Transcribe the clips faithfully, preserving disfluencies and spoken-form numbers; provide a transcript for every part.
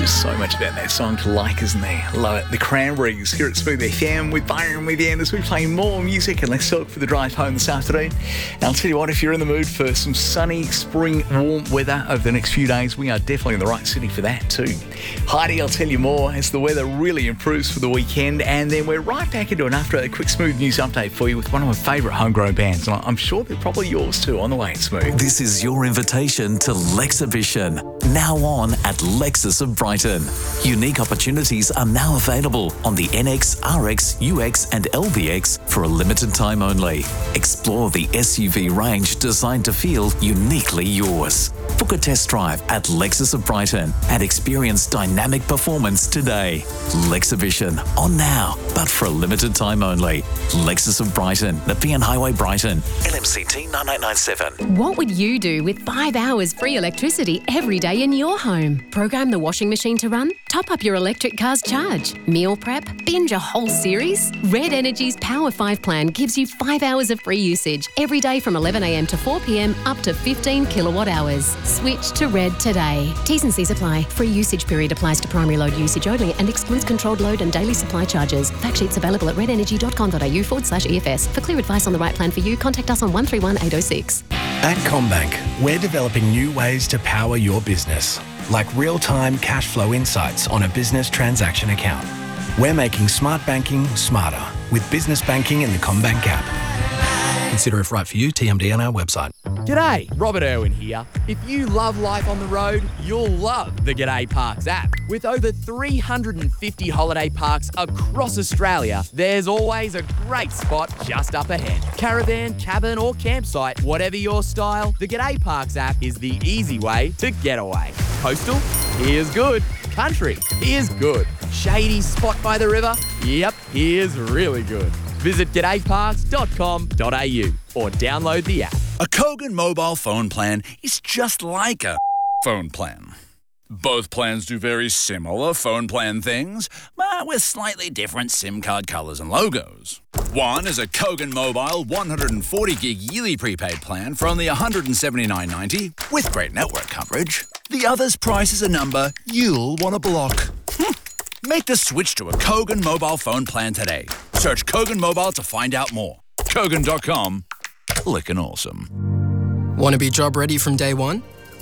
So much about that song to like, isn't there? Love it. The Cranberries here at Smooth F M with Byron with you as we play more music, and let's talk for the drive home this afternoon. And I'll tell you what, if you're in the mood for some sunny, spring, warm weather over the next few days, we are definitely in the right city for that too. Heidi, I'll tell you more as the weather really improves for the weekend, and then we're right back into it after a quick Smooth news update for you with one of my favourite homegrown bands, and I'm sure they're probably yours too on the way at Smooth. This is your invitation to Lexhibition, now on at Lexus of Brighton. Unique opportunities are now available on the N X, R X, U X and L B X for a limited time only. Explore the S U V range designed to feel uniquely yours. Book a test drive at Lexus of Brighton and experience dynamic performance today. Lexhibition, on now, but for a limited time only. Lexus of Brighton, Nepean Highway, Brighton. L M C T nine eight nine seven. What would you do with five hours free electricity every day in your home? Program the washing machine to run? Top up your electric car's charge? Meal prep? Binge a whole series? Red Energy's Power five plan gives you five hours of free usage every day from eleven a m to four p m up to fifteen kilowatt hours. Switch to Red today. T's and C's apply. Free usage period applies to primary load usage only and excludes controlled load and daily supply charges. Fact sheets available at redenergy.com.au forward slash EFS. For clear advice on the right plan for you, contact us on one three one eight oh six. At CommBank, we're developing new ways to power your business, like real-time cash flow insights on a business transaction account. We're making smart banking smarter with business banking in the CommBank app. Consider if right for you, T M D on our website. G'day, Robert Irwin here. If you love life on the road, you'll love the G'day Parks app. With over three hundred fifty holiday parks across Australia, there's always a great spot just up ahead. Caravan, cabin or campsite, whatever your style, the G'day Parks app is the easy way to get away. Coastal? Here's good. Country? Here's good. Shady spot by the river? Yep, here's really good. Visit g'day parks dot com dot a u or download the app. A Kogan mobile phone plan is just like a phone plan. Both plans do very similar phone plan things, but with slightly different SIM card colours and logos. One is a Kogan Mobile one hundred forty gig yearly prepaid plan for only one hundred seventy-nine dollars ninety with great network coverage. The other's price is a number you'll want to block. Make the switch to a Kogan mobile phone plan today. Search Kogan Mobile to find out more. Kogan dot com. Lickin' awesome. Want to be job ready from day one?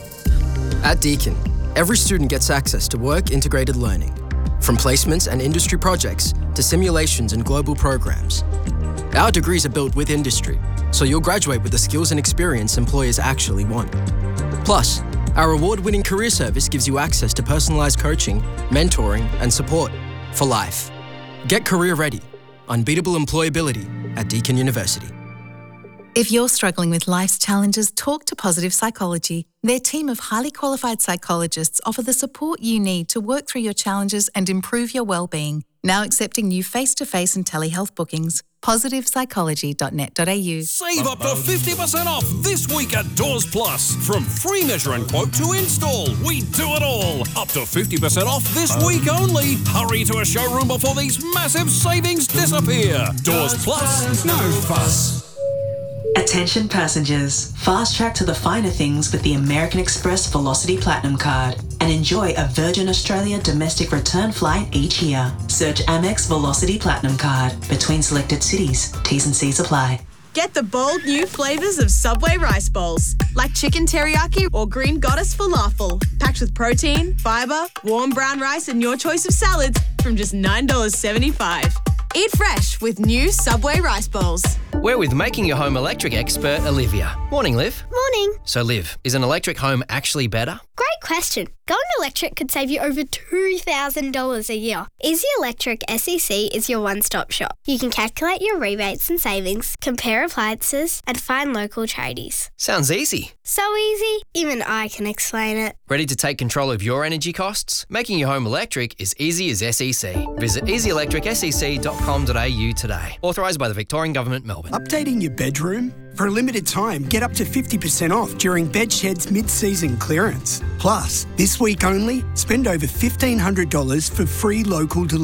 At Deakin, every student gets access to work-integrated learning, from placements and industry projects to simulations and global programs. Our degrees are built with industry, so you'll graduate with the skills and experience employers actually want. Plus, our award-winning career service gives you access to personalised coaching, mentoring and support for life. Get career ready. Unbeatable employability at Deakin University. If you're struggling with life's challenges, talk to Positive Psychology. Their team of highly qualified psychologists offer the support you need to work through your challenges and improve your well-being. Now accepting new face-to-face and telehealth bookings. positive psychology dot net dot a u. Save up to fifty percent off this week at Doors Plus. From free measure and quote to install, we do it all. Up to fifty percent off this week only. Hurry to a showroom before these massive savings disappear. Doors Plus, no fuss. Attention passengers, fast track to the finer things with the American Express Velocity Platinum Card and enjoy a Virgin Australia domestic return flight each year. Search Amex Velocity Platinum Card between selected cities. T's and C's apply. Get the bold new flavours of Subway rice bowls, like chicken teriyaki or green goddess falafel, packed with protein, fibre, warm brown rice and your choice of salads from just nine dollars seventy-five. Eat fresh with new Subway rice bowls. We're with Making Your Home Electric expert Olivia. Morning, Liv. Morning. So, Liv, is an electric home actually better? Great question. Going electric could save you over two thousand dollars a year. Easy Electric S E C is your one-stop shop. You can calculate your rebates and savings, compare appliances, and find local tradies. Sounds easy. So easy, even I can explain it. Ready to take control of your energy costs? Making your home electric is easy as S E C. Visit easy electric s e c dot com dot a u today. Authorised by the Victorian Government, Melbourne. Updating your bedroom? For a limited time, get up to fifty percent off during Bedshed's mid-season clearance. Plus, this week only, spend over fifteen hundred dollars for free local delivery.